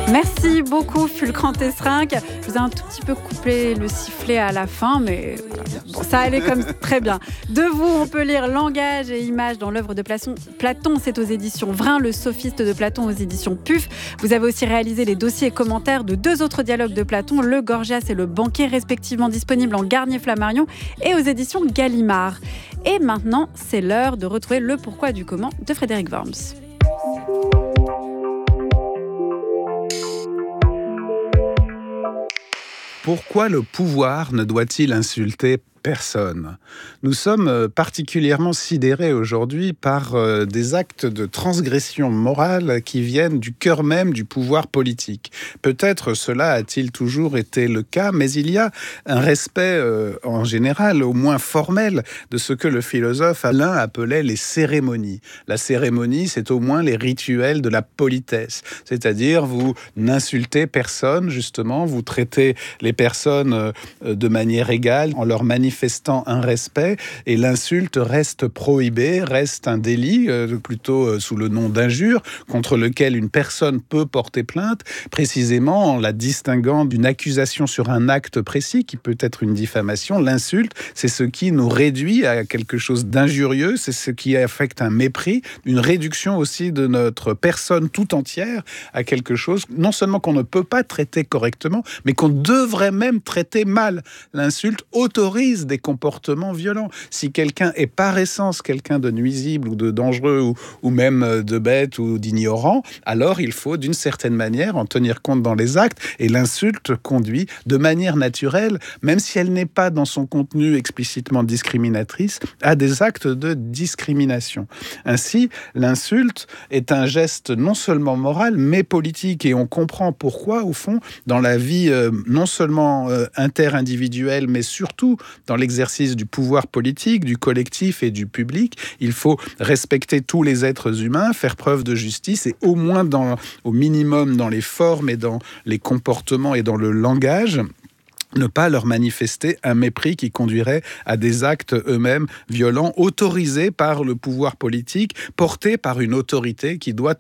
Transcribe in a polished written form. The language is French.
Merci beaucoup, Fulcran Tesrinck. Je vous ai un tout petit peu coupé le sifflet à la fin, mais voilà. Bon, ça allait comme très bien. De vous, on peut lire Langage et images dans l'œuvre de Platon. C'est aux éditions Vrin, Le Sophiste de Platon aux éditions PUF. Vous avez aussi réalisé les dossiers et commentaires de 2 autres dialogues de Platon, Le Gorgias et Le Banquet, respectivement disponibles en Garnier-Flammarion et aux éditions Gallimard. Et maintenant, c'est l'heure de retrouver le pourquoi du comment de Frédéric Worms. Pourquoi le pouvoir ne doit-il insulter personne ? Nous sommes particulièrement sidérés aujourd'hui par des actes de transgression morale qui viennent du cœur même du pouvoir politique. Peut-être cela a-t-il toujours été le cas, mais il y a un respect en général, au moins formel, de ce que le philosophe Alain appelait les cérémonies. La cérémonie, c'est au moins les rituels de la politesse. C'est-à-dire, vous n'insultez personne, justement, vous traitez les personnes de manière égale en leur manifestant un respect, et l'insulte reste prohibée, reste un délit, plutôt sous le nom d'injure, contre lequel une personne peut porter plainte, précisément en la distinguant d'une accusation sur un acte précis, qui peut être une diffamation. L'insulte, c'est ce qui nous réduit à quelque chose d'injurieux, c'est ce qui affecte un mépris, une réduction aussi de notre personne tout entière à quelque chose, non seulement qu'on ne peut pas traiter correctement, mais qu'on devrait même traiter mal. L'insulte autorise des comportements violents. Si quelqu'un est par essence quelqu'un de nuisible ou de dangereux ou même de bête ou d'ignorant, alors il faut d'une certaine manière en tenir compte dans les actes, et l'insulte conduit de manière naturelle, même si elle n'est pas dans son contenu explicitement discriminatrice, à des actes de discrimination. Ainsi, l'insulte est un geste non seulement moral mais politique, et on comprend pourquoi, au fond, dans la vie non seulement inter-individuelle mais surtout dans l'exercice du pouvoir politique, du collectif et du public, il faut respecter tous les êtres humains, faire preuve de justice, et au moins au minimum dans les formes et dans les comportements et dans le langage, ne pas leur manifester un mépris qui conduirait à des actes eux-mêmes violents, autorisés par le pouvoir politique, portés par une autorité qui doit